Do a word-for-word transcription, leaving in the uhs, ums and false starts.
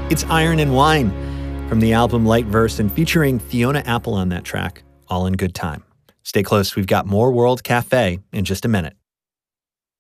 It's Iron and Wine from the album Light Verse and featuring Fiona Apple on that track, All in Good Time. Stay close, we've got more World Cafe in just a minute.